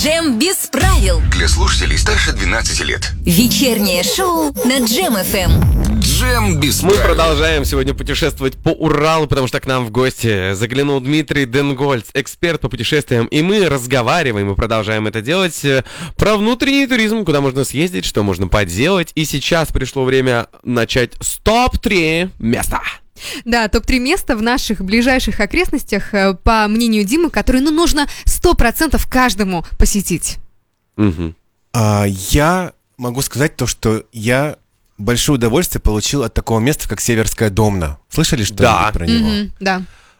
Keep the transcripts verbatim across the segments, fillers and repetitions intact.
Джем без правил. Для слушателей старше двенадцати лет. Вечернее шоу на Джем эф эм. Джем без Мы правил. продолжаем сегодня путешествовать по Уралу, потому что к нам в гости заглянул Дмитрий Денгольц, эксперт по путешествиям. И мы разговариваем и продолжаем это делать э, про внутренний туризм, куда можно съездить, что можно поделать. И сейчас пришло время начать с топ три места. Да, топ три места в наших ближайших окрестностях, по мнению Димы, которые, ну, нужно сто процентов каждому посетить. Угу. А, я могу сказать то, что я большое удовольствие получил от такого места, как Северская Домна. Слышали что-нибудь Да. про него? Мгм, да.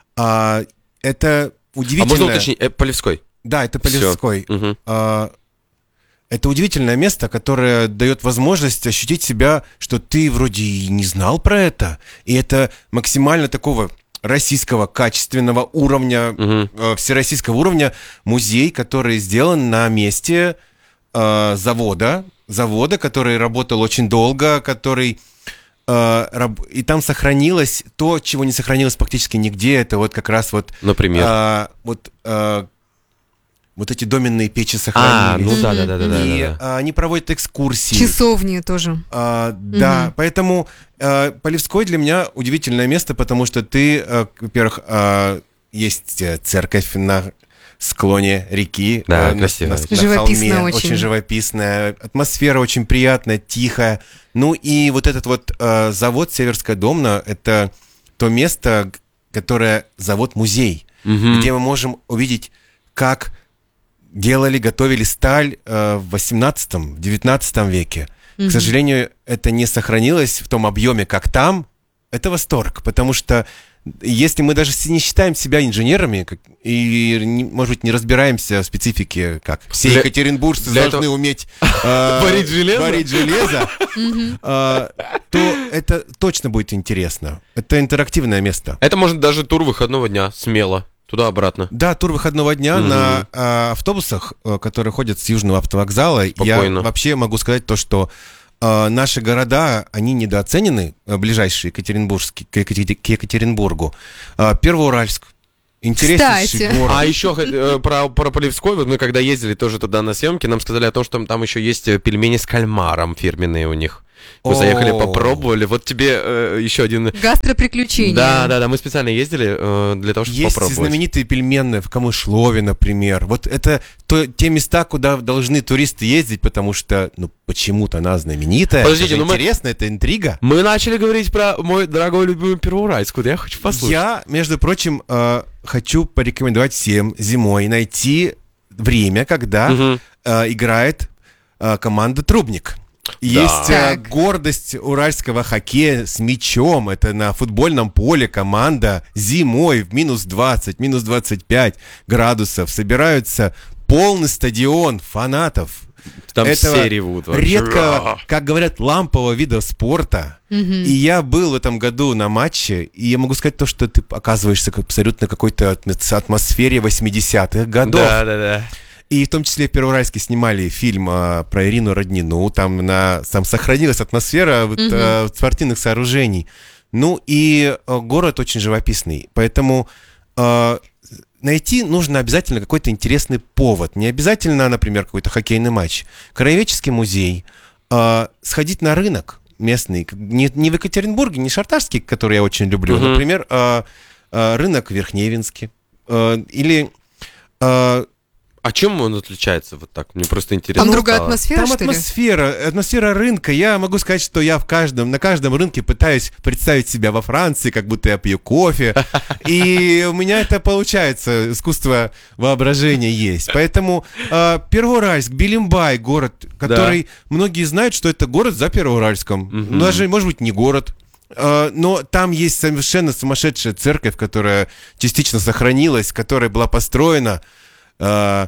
А, это А удивительно. можно уточнить, э, Полевской? Да, это Полевской. Мгм. А, это удивительное место, которое дает возможность ощутить себя, что ты вроде и не знал про это. И это максимально такого российского качественного уровня, Мгм. э, всероссийского уровня музей, который сделан на месте э, завода, завода, который работал очень долго, который э, раб- и там сохранилось то, чего не сохранилось практически нигде. Это вот как раз вот Например? а, вот э, вот эти доменные печи А, сохранились. ну да, да, да, да, да, И да. а, они проводят экскурсии. Часовни тоже. А, да, поэтому а, Полевской для меня удивительное место, потому что ты, а, во-первых, а, есть э, церковь на склоне реки, Да, а, на, красиво. на- на Живописно холме, очень. очень живописная, атмосфера очень приятная, тихая. Ну и вот этот вот а, завод Северская Домна, это то место, которое завод-музей, Мгм. где мы можем увидеть, как делали, готовили сталь э, в восемнадцатом, девятнадцатом веке. К сожалению, это не сохранилось в том объеме, как там. Это восторг, потому что если мы даже не считаем себя инженерами как- и, не- может быть, не разбираемся в специфике, как все Для- екатеринбуржцы для должны этого- уметь э, Варить железо? варить железо, э, то это точно будет интересно. Это интерактивное место. Это может даже тур выходного дня, смело, туда-обратно. Да, тур выходного дня Мгм. на а, автобусах, а, которые ходят с Южного автовокзала. Спокойно. Я вообще могу сказать то, что а, наши города, они недооценены, а, ближайшие екатеринбургские, к, Екатери- к Екатеринбургу. А, Первоуральск. Интереснейший Кстати. город. А еще э, про, про Полевской, вот мы когда ездили тоже туда на съемки, нам сказали о том, что там еще есть э, пельмени с кальмаром фирменные у них. Мы О. заехали, попробовали. Вот тебе э, еще один... Гастроприключения. Да, да, да, мы специально ездили э, для того, чтобы Есть попробовать. знаменитые пельменные в Камышлове, например. Вот это то, те места, куда должны туристы ездить, потому что, ну, почему-то она знаменитая. Подождите, это же ну мы- интересно, это интрига. Мы начали говорить про мой дорогой любимый Первоуральск, вот я хочу послушать. Я, между прочим, э, хочу порекомендовать всем зимой найти время, когда Мгм. э, играет э, команда «Трубник». Есть э, Так. гордость уральского хоккея с мячом. Это на футбольном поле команда зимой в минус двадцать, минус двадцать пять градусов. Собираются полный стадион фанатов. Там Этого все ревут вообще. редко, как говорят, лампового вида спорта. И я был в этом году на матче, и я могу сказать то, что ты оказываешься как- абсолютно какой-то атм- атмосфере восьмидесятых годов. Да, да, да. И в том числе в Первоуральске снимали фильм а, про Ирину Роднину. Там, на, там сохранилась атмосфера вот, а, спортивных сооружений. Ну и а, город очень живописный. Поэтому а, найти нужно обязательно какой-то интересный повод. Не обязательно, например, какой-то хоккейный матч. Краеведческий музей. а, сходить на рынок местный. Не, не в Екатеринбурге, не Шартарский, который я очень люблю. Мгм. Например, а, а, рынок в Верхневинске. А, или... а, А чем он отличается вот так? Мне просто интересно Там другая стало. атмосфера, Там что ли? атмосфера, атмосфера рынка. Я могу сказать, что я в каждом, на каждом рынке пытаюсь представить себя во Франции, как будто я пью кофе. И у меня это получается, искусство воображения есть. Поэтому э, Первоуральск, Белимбай, город, который многие знают, что это город за Первоуральском. Мгм. Даже, может быть, не город. Э, Но там есть совершенно сумасшедшая церковь, которая частично сохранилась, которая была построена э,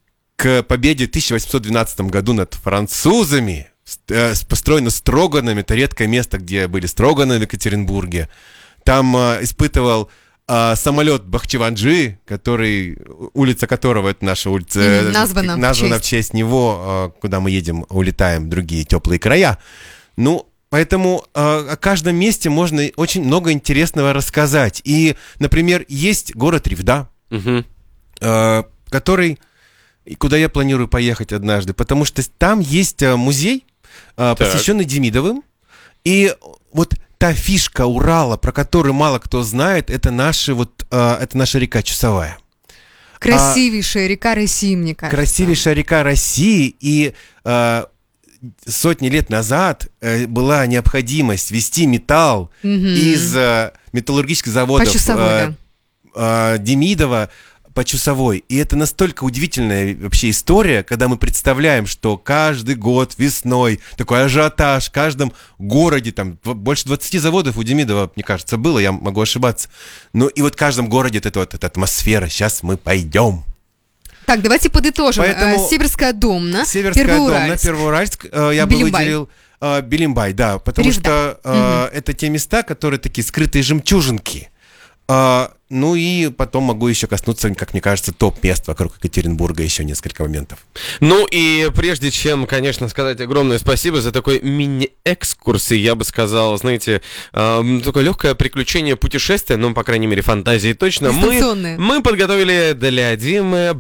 к победе в тысяча восемьсот двенадцатом году над французами. С- э, с- Построена Строганами. Это редкое место, где были Строганы в Екатеринбурге. Там э, испытывал э, самолет Бахчеванджи, который, улица которого, это наша улица, э, Мгм, названа в названа честь. в честь него, э, куда мы едем, улетаем в другие теплые края. Ну, поэтому э, о каждом месте можно очень много интересного рассказать. И, например, есть город Ревда, Мгм. э, который и куда я планирую поехать однажды, потому что там есть э, музей, э, посвященный Демидовым, и вот та фишка Урала, про которую мало кто знает, это, наши, вот, э, это наша река Чусовая. Красивейшая а, река России, мне кажется. Красивейшая река России, и э, сотни лет назад э, была необходимость везти металл угу. из э, металлургических заводов э, э, Демидова по Чусовой. И это настолько удивительная вообще история, когда мы представляем, что каждый год весной такой ажиотаж в каждом городе, там больше двадцати заводов у Демидова, мне кажется, было, я могу ошибаться. Ну и вот в каждом городе это вот эта атмосфера. Сейчас мы пойдем. Так, давайте подытожим. Поэтому Северская Домна, Северская Домна, Первоуральск, э, я Белимбай. бы выделил э, Белимбай, да, потому Рижда. что э, угу. это те места, которые такие скрытые жемчужинки. Uh, ну и потом могу еще коснуться, как мне кажется, топ-мест вокруг Екатеринбурга, еще несколько моментов. Ну и прежде чем, конечно, сказать огромное спасибо за такой мини-экскурс, я бы сказал, знаете, э, такое легкое приключение, путешествие, ну, по крайней мере, фантазии точно. Мы, мы подготовили для Димы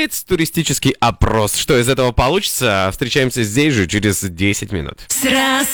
блиц-туристический опрос. Что из этого получится? Встречаемся здесь же через десять минут. Сразу.